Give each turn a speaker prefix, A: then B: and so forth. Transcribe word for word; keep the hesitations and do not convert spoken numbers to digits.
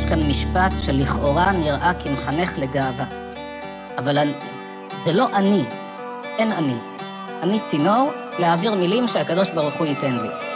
A: כאן משפט שלכאורה נראה כמחנך לגאווה. אבל אני, זה לא אני, אין אני. אני צינור להעביר מילים שהקדוש ברוך הוא ייתן לי.